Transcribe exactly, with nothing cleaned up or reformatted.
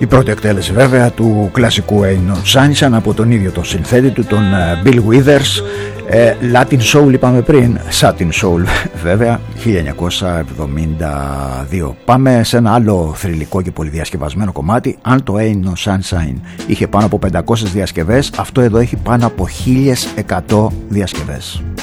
Η πρώτη εκτέλεση βέβαια του κλασικού Ain't No Sunshine από τον ίδιο τον συνθέτη του, τον Bill Withers. ε, Latin Soul είπαμε πριν, Satin Soul βέβαια, χίλια εννιακόσια εβδομήντα δύο. Πάμε σε ένα άλλο θρυλικό και πολυδιασκευασμένο κομμάτι. Αν το Ain't No Sunshine είχε πάνω από πεντακόσιες διασκευές, αυτό εδώ έχει πάνω από χίλιες εκατό διασκευές.